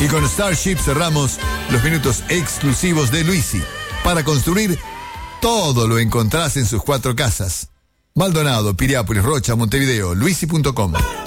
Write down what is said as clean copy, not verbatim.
Y con Starship cerramos los minutos exclusivos de Luisi. Para construir, todo lo encontrás en sus 4 casas. Maldonado, Piriápolis, Rocha, Montevideo, luisi.com.